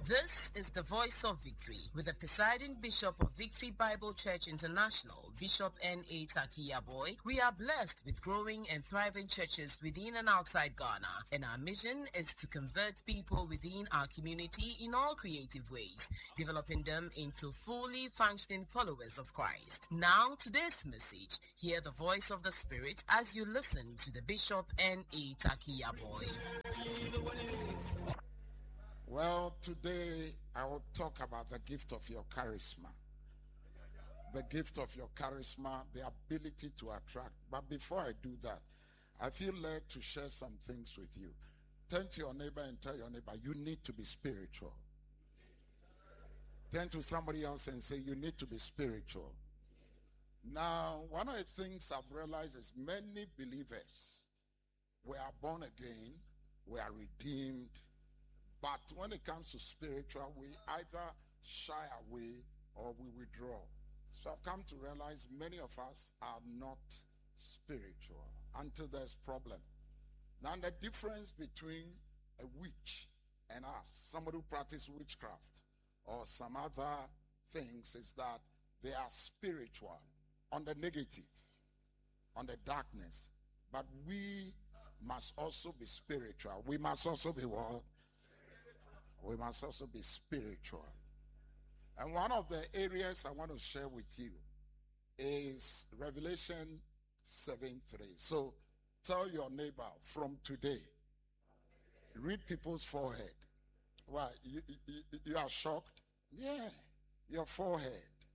This is the Voice of Victory with the presiding Bishop of Victory Bible Church International, Bishop N.A. Takiyaboy. We are blessed with growing and thriving churches within and outside Ghana, and our mission is to convert people within our community in all creative ways, developing them into fully functioning followers of Christ. Now, today's message, hear the voice of the Spirit as you listen to the Bishop N.A. Takiyaboy. Well, today I will talk about the gift of your charisma. The gift of your charisma, the ability to attract. But before I do that, I feel led to share some things with you. Turn to your neighbor and tell your neighbor, you need to be spiritual. Turn to somebody else and say, you need to be spiritual. Now, one of the things I've realized is many believers were born again, were redeemed, but when it comes to spiritual, we either shy away or we withdraw. So I've come to realize many of us are not spiritual until there's problem. Now the difference between a witch and us, somebody who practices witchcraft or some other things, is that they are spiritual on the negative, on the darkness. But we must also be spiritual. We must also be what? We must also be spiritual. And one of the areas I want to share with you is Revelation 7:3. So tell your neighbor, from today, read people's forehead. Why? You are shocked? Yeah. Your forehead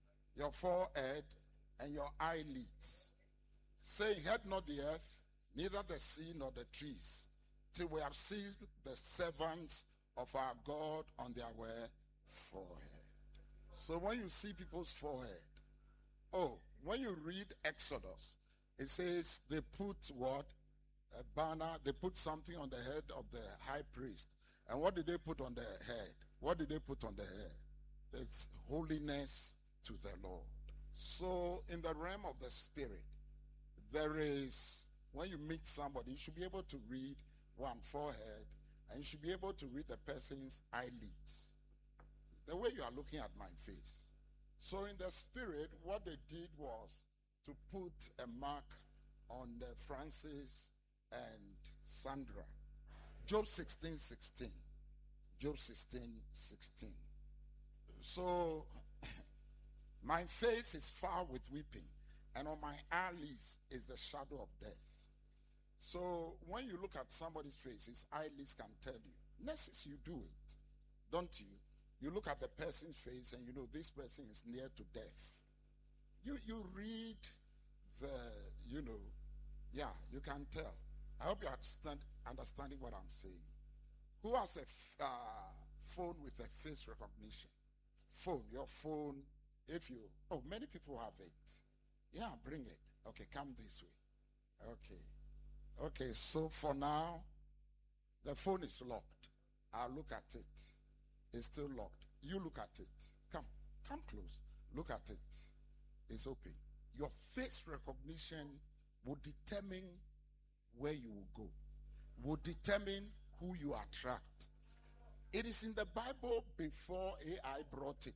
and your eyelids. Saying, heard not the earth, neither the sea nor the trees, till we have seized the servants of our God on their forehead. So when you see people's forehead, when you read Exodus, it says they put what? A banner, they put something on the head of the high priest. And what did they put on the head? What did they put on the head? It's holiness to the Lord. So in the realm of the spirit, there is, when you meet somebody, you should be able to read one forehead, and you should be able to read the person's eyelids. The way you are looking at my face. So in the spirit, what they did was to put a mark on the Francis and Sandra. Job 16:16. Job 16:16. So my face is foul with weeping, and on my eyelids is the shadow of death. So when you look at somebody's face, his eyelids can tell you. Next is you do it, don't you? You look at the person's face and you know this person is near to death. You read you can tell. I hope you are understanding what I'm saying. Who has a phone with a face recognition? Your phone, many people have it. Yeah, bring it. Okay, come this way. Okay, so for now, the phone is locked. I'll look at it. It's still locked. You look at it. Come close. Look at it. It's open. Your face recognition will determine where you will go, will determine who you attract. It is in the Bible before AI brought it.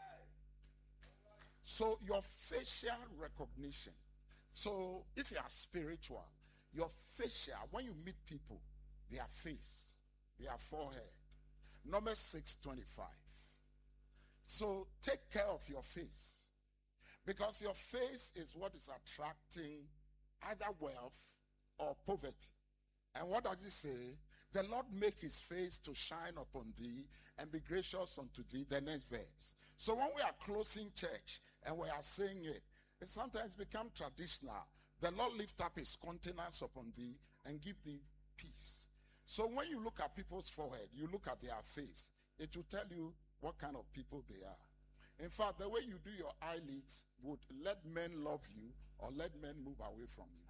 So your facial recognition. So if you are spiritual, your facial, when you meet people, their face, their forehead. Numbers 6:25. So take care of your face. Because your face is what is attracting either wealth or poverty. And what does it say? The Lord make his face to shine upon thee and be gracious unto thee. The next verse. So when we are closing church and we are saying it sometimes become traditional. The Lord lift up his countenance upon thee and give thee peace. So when you look at people's forehead, you look at their face, it will tell you what kind of people they are. In fact, the way you do your eyelids would let men love you or let men move away from you.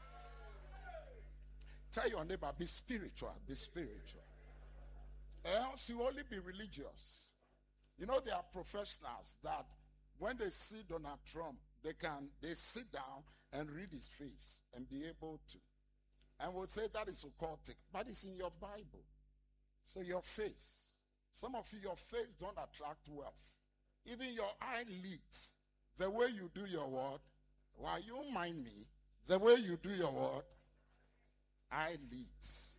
Tell your neighbor, be spiritual, be spiritual. Else you only be religious. You know, there are professionals that when they see Donald Trump, they sit down and read his face and be able to. And will say that is occultic, but it's in your Bible. So your face, Some of you, your face don't attract wealth. Even your eyelids, the way you do your what? Why, you mind me? The way you do your what? Eyelids.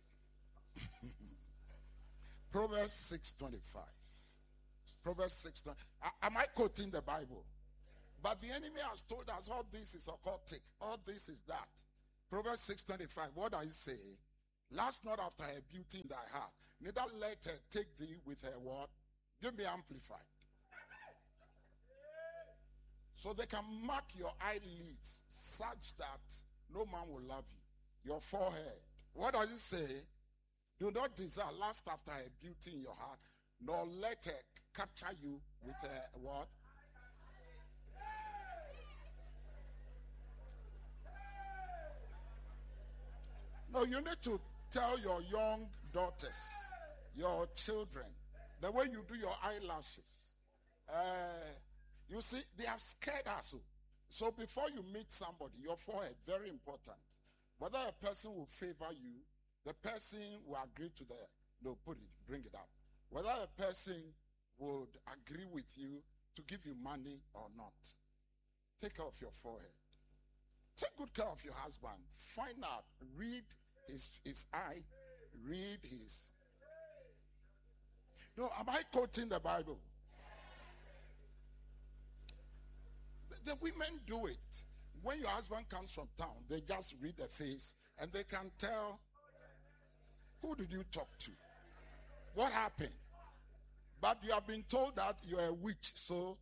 Proverbs 6:25. Proverbs 6:20. Am I quoting the Bible? But the enemy has told us all this is occultic. All this is that. Proverbs 6:25. What does it say? Last not after her beauty in thy heart. Neither let her take thee with her what? Give me amplified. So they can mark your eyelids such that no man will love you. Your forehead. What does it say? Do not desire lust after her beauty in your heart, nor let her capture you with her what? No, you need to tell your young daughters, your children, the way you do your eyelashes. You see, they have scared us. So before you meet somebody, your forehead, very important. Whether a person will favor you, the person will agree to bring it up. Whether a person would agree with you to give you money or not. Take care of your forehead. Take good care of your husband. Find out, read his eye, read his. No, am I quoting the Bible? The women do it. When your husband comes from town, they just read the face and they can tell, who did you talk to? What happened? But you have been told that you are a witch. So,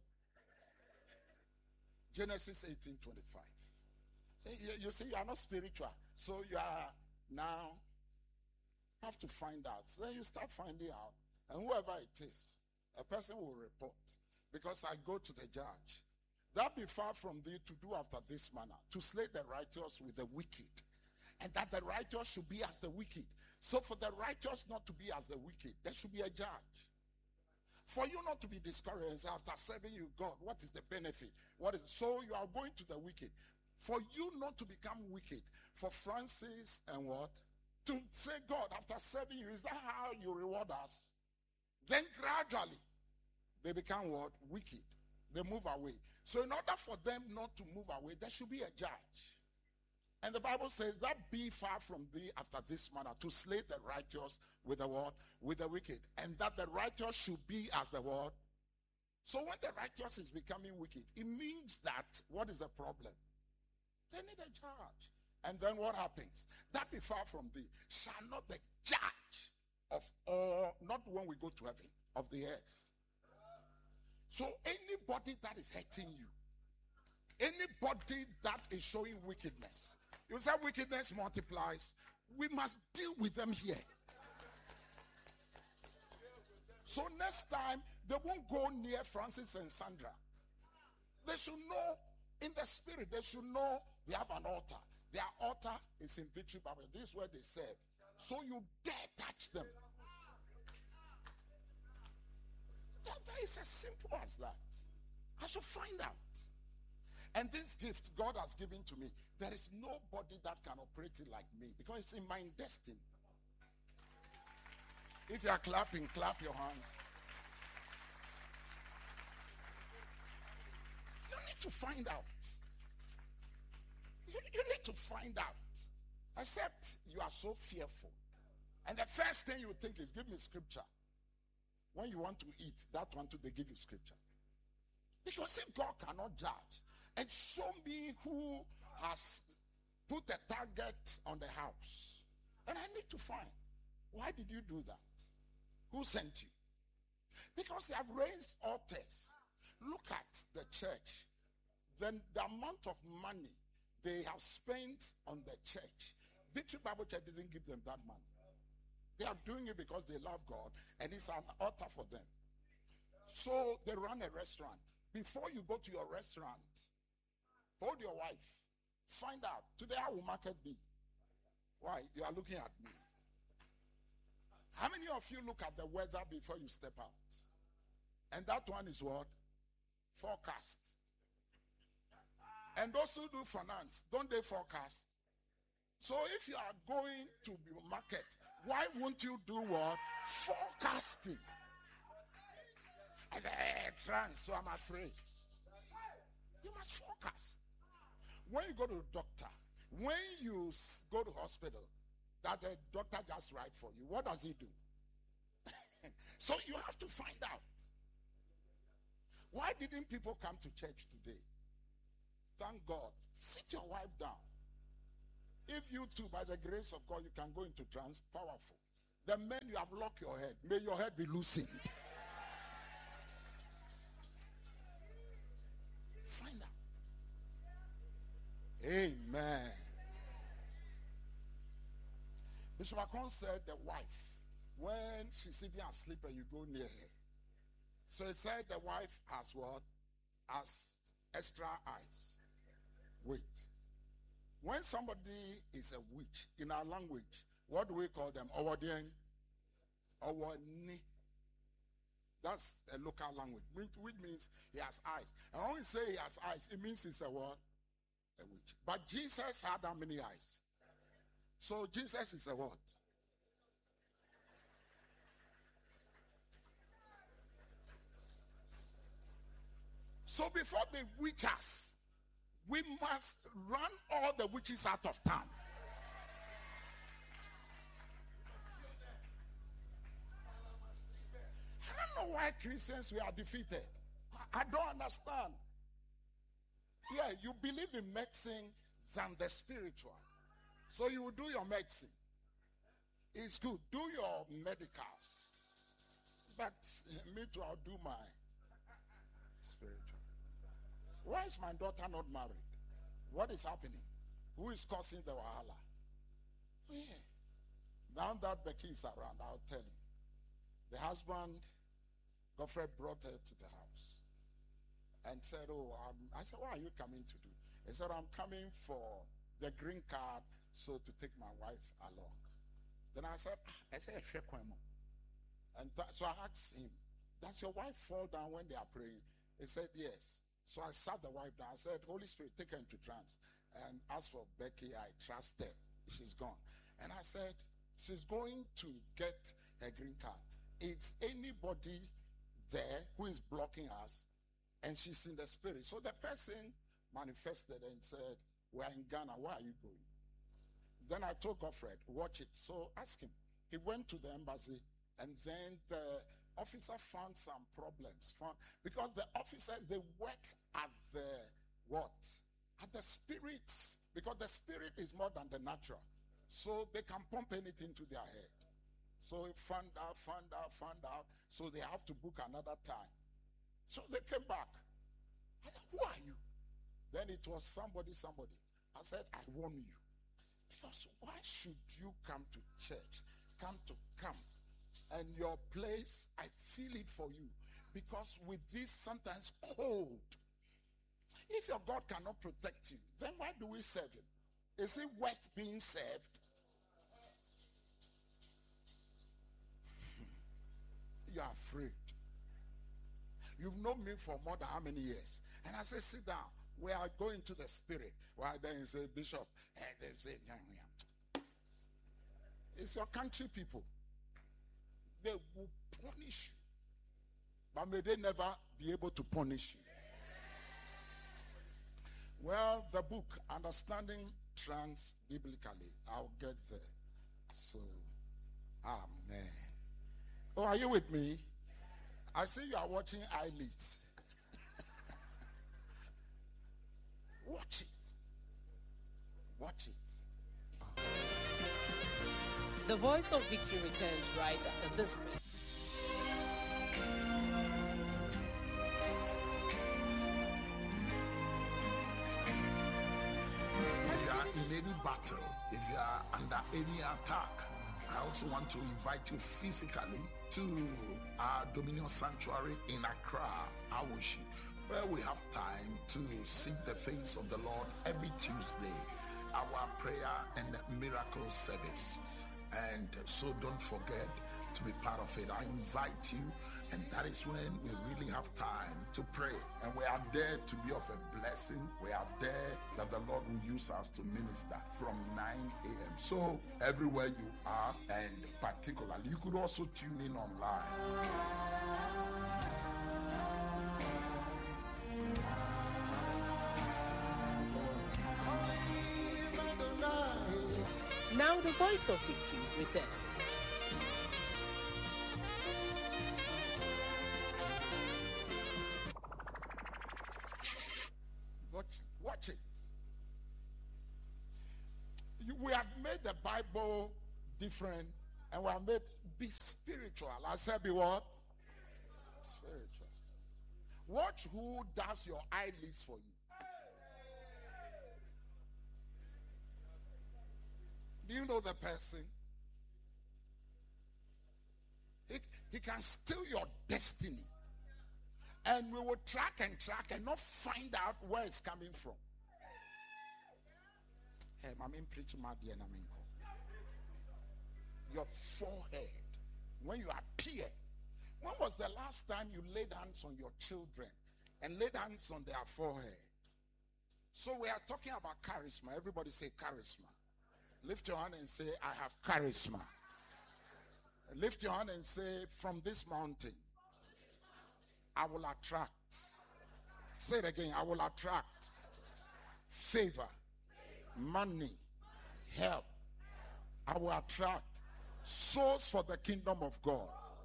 Genesis 18:25. You see, you are not spiritual. So you are now have to find out. So then you start finding out. And whoever it is, a person will report. Because I go to the judge. That be far from thee to do after this manner, to slay the righteous with the wicked, and that the righteous should be as the wicked. So for the righteous not to be as the wicked, there should be a judge. For you not to be discouraged after serving you God, what is the benefit? So you are going to the wicked. For you not to become wicked, for Francis and what? To say, God, after serving you, is that how you reward us? Then gradually, they become what? Wicked. They move away. So in order for them not to move away, there should be a judge. And the Bible says that be far from thee after this manner, to slay the righteous with the what? With the wicked. And that the righteous should be as the what? So when the righteous is becoming wicked, it means that, what is the problem? They need a judge. And then what happens? That be far from thee. Shall not the judge of all, not when we go to heaven, of the earth. So anybody that is hurting you, anybody that is showing wickedness, you say wickedness multiplies, we must deal with them here. So next time, they won't go near Francis and Sandra. They should know in the spirit, they should know we have an altar. Their altar is in Victory Bible. This is where they serve. So you dare touch them. That is as simple as that. I should find out. And this gift God has given to me, there is nobody that can operate it like me because it's in my destiny. If you are clapping, clap your hands. You need to find out. You need to find out. Except you are so fearful. And the first thing you think is, give me scripture. When you want to eat, that one too, they give you scripture. Because if God cannot judge and show me who has put a target on the house, and I need to find, why did you do that? Who sent you? Because they have raised altars. Look at the church. Then the amount of money they have spent on the church. Victory Bible Church didn't give them that money. They are doing it because they love God and it's an altar for them. So they run a restaurant. Before you go to your restaurant, hold your wife. Find out, today how will market be? Why? You are looking at me. How many of you look at the weather before you step out? And that one is what? Forecast. And those who do finance, don't they forecast? So if you are going to the market, why won't you do what? Forecasting. Trance, so I'm afraid. You must focus. When you go to the doctor, when you go to hospital, that the doctor just write for you, what does he do? So you have to find out. Why didn't people come to church today? Thank God. Sit your wife down. If you too, by the grace of God, you can go into trance, powerful. The men you have locked your head, may your head be loosened. Find out. Amen. Bishop Akon said the wife, when she's even asleep and you go near her. So he said the wife has what? Has extra eyes. Wait. When somebody is a witch, in our language, what do we call them? Owodien. Owoni. That's a local language, which means he has eyes. And when we say he has eyes, it means he's a what? A witch. But Jesus had how many eyes? So Jesus is a what? So before they witch us, we must run all the witches out of town. I don't know why Christians, we are defeated. I don't understand. Yeah, you believe in medicine than the spiritual. So you will do your medicine. It's good. Do your medicals. But me too, I'll do my spiritual. Why is my daughter not married? What is happening? Who is causing the wahala? Yeah. Now that Becky is around, I'll tell you. The husband, Godfrey, brought her to the house and said, I said, what are you coming to do? He said, I'm coming for the green card, so to take my wife along. Then I said, and so I asked him, does your wife fall down when they are praying? He said, yes. So I sat the wife down. I said, Holy Spirit, take her into trance. And as for Becky, I trust her. She's gone. And I said, she's going to get her green card. It's anybody there who is blocking us, and she's in the spirit. So the person manifested and said, we're in Ghana. Where are you going? Then I told Godfred, watch it. So ask him. He went to the embassy, and then the officer found some problems. Because the officers, they work at the what? At the spirits. Because the spirit is more than the natural. So they can pump anything to their head. So he found out. So they have to book another time. So they came back. I said, who are you? Then it was somebody. I said, I warn you. Because why should you come to church? Come to camp. And your place, I feel it for you. Because with this sometimes cold, if your God cannot protect you, then why do we serve him? Is it worth being served? You are afraid. You've known me for more than how many years? And I say, sit down. We are going to the spirit. Why then you say, Bishop, they say, it's your country people. They will punish you. But may they never be able to punish you. Well, the book, Understanding Trance Biblically, I'll get there. So, amen. Oh, are you with me? I see you are watching eyelids. Watch it. Watch it. The Voice of Victory returns right after this break. If you are in any battle, if you are under any attack, I also want to invite you physically to our Dominion Sanctuary in Accra, Awoshi, where we have time to seek the face of the Lord every Tuesday, our prayer and miracle service. And so don't forget to be part of it. I invite you, and that is when we really have time to pray. And we are there to be of a blessing. We are there that the Lord will use us to minister from 9 a.m. So everywhere you are, and particularly, you could also tune in online. Now the Voice of Victory returns. Watch it. We have made the Bible different, and we have made be spiritual. I said be what? Spiritual. Watch who does your eyelids for you. Do you know the person? He can steal your destiny. And we will track and not find out where it's coming from. Hey, I mean, preach my dear, I mean, your forehead, when you appear. When was the last time you laid hands on your children and laid hands on their forehead? So we are talking about charisma. Everybody say charisma. Lift your hand and say, I have charisma. Lift your hand and say, from this mountain, I will attract. Say it again. I will attract favor, money, help. I will attract souls for the kingdom of God.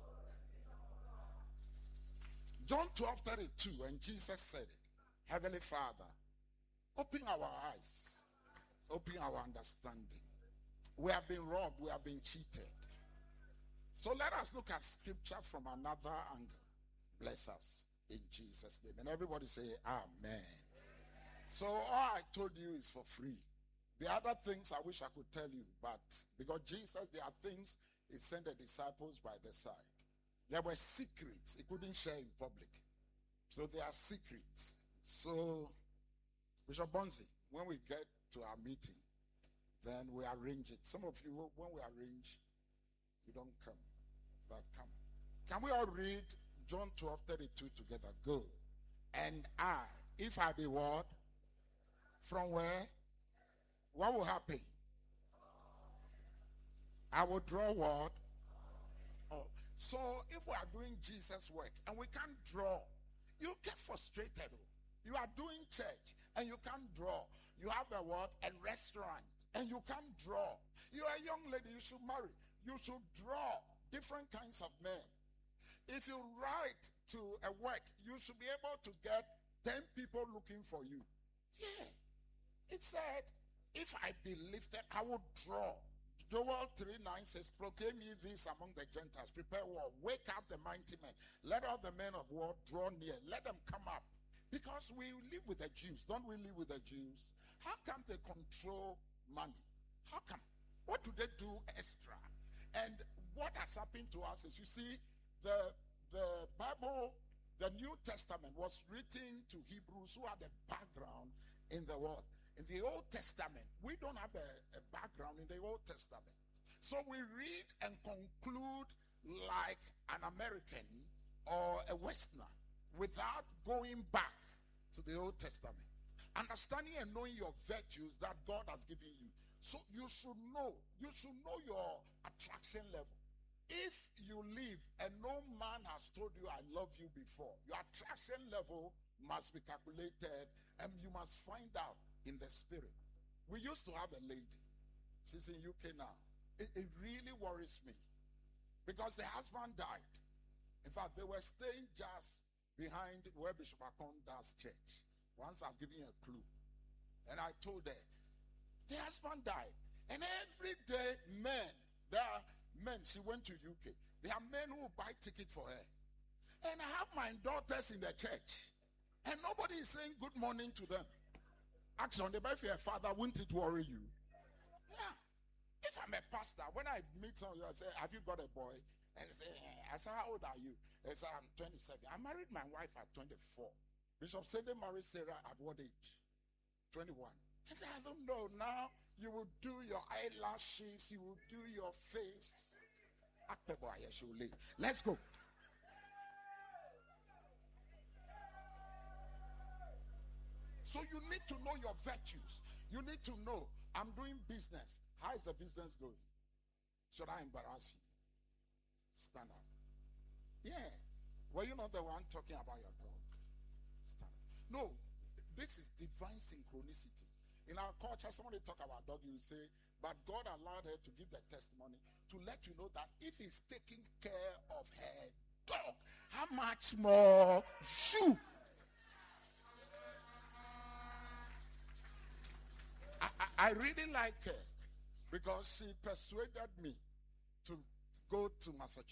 John 12:32, and Jesus said it. Heavenly Father, open our eyes, open our understanding. We have been robbed, we have been cheated. So let us look at scripture from another angle. Bless us in Jesus' name. And everybody say amen. So all I told you is for free. The other things I wish I could tell you, but because Jesus, there are things he sent the disciples by the side. There were secrets he couldn't share in public. So there are secrets. So Bishop Bonzi, when we get to our meeting, then we arrange it. Some of you, when we arrange, you don't come, but come. Can we all read John 12:32 together? Go. And I, if I be what? From where? What will happen? I will draw what? Oh. So if we are doing Jesus' work and we can't draw, you get frustrated. You are doing church and you can't draw. You have a what? A restaurant and you can't draw. You are a young lady, you should marry. You should draw different kinds of men. If you write to a work, you should be able to get 10 people looking for you. Yeah. It said, if I be lifted, I will draw. Joel 3:9 says, proclaim ye this among the Gentiles. Prepare war. Wake up the mighty men. Let all the men of war draw near. Let them come up. Because we live with the Jews. Don't we live with the Jews? How come they control money? How come? What do they do extra? And what has happened to us is, you see, the Bible, the New Testament was written to Hebrews who had a background in the world. In the Old Testament, we don't have a background in the Old Testament. So we read and conclude like an American or a Westerner without going back to the Old Testament. Understanding and knowing your virtues that God has given you. So you should know your attraction level. If you live and no man has told you I love you before, your attraction level must be calculated and you must find out in the spirit. We used to have a lady. She's in UK now. It really worries me because the husband died. In fact, they were staying just behind where Bishop Akon does church. Once I've given you a clue. And I told her, the husband died. And every day, there are men, she went to UK. There are men who buy ticket for her. And I have my daughters in the church. And nobody is saying good morning to them. Ask on the if you're a father, wouldn't it worry you? Yeah. If I'm a pastor, when I meet someone, I say, have you got a boy? And I say, how old are you? They say, I'm 27. I married my wife at 24. Bishop said they married Sarah at what age? 21. I said, I don't know. Now you will do your eyelashes, you will do your face. Let's go. So you need to know your virtues. You need to know, I'm doing business. How is the business going? Should I embarrass you? Stand up. Yeah. Were you not the one talking about your dog? Stand up. No, this is divine synchronicity. In our culture, somebody talk about dog, you say, but God allowed her to give the testimony to let you know that if he's taking care of her dog, how much more you? I really like her because she persuaded me to go to Massachusetts.